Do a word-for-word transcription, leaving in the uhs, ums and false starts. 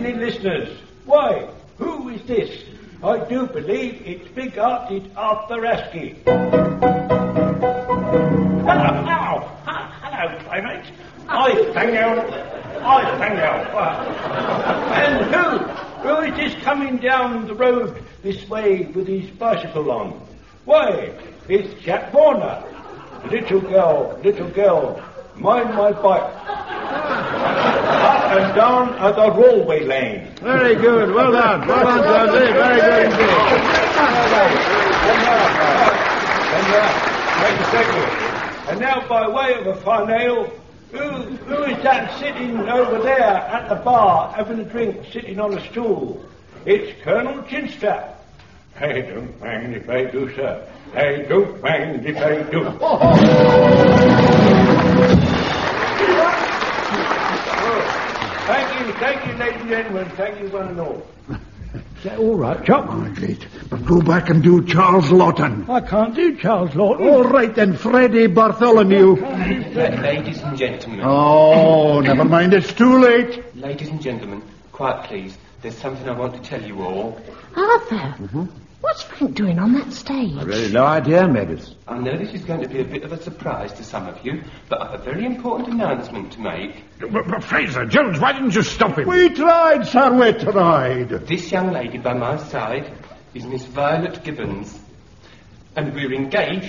evening, listeners. Why, who is this? I do believe it's big-hearted Arthur Askey. Hello, hello, hello, playmate. I thank you. I thank you. And who? Who is this coming down the road this way with his bicycle on? Why, it's Jack Warner. Little girl, little girl, mind my bike. Up and down at the railway lane. Very good, well done. Well done, Josie. Very good indeed. And, uh, thank you, thank you. And now, by way of a finale, who, who is that sitting over there at the bar, having a drink, sitting on a stool? It's Colonel Chinstrap. I don't mind if I do, sir. I don't mind if I do. Oh, thank you, thank you, ladies and gentlemen. Thank you, one and all. Is that all right, Chuck? All right, great. But go back and do Charles Lawton. I can't do Charles Lawton. All right, then, Freddie Bartholomew. Ladies and gentlemen. Oh, never mind, it's too late. Ladies and gentlemen, quiet please. There's something I want to tell you all. Arthur, mm-hmm. What's Frank doing on that stage? I've really no idea, Meadows. I know this is going to be a bit of a surprise to some of you, but I've a very important announcement to make. But, but Fraser, Jones, why didn't you stop him? We tried, sir, we tried. This young lady by my side is Miss Violet Gibbons, and we're engaged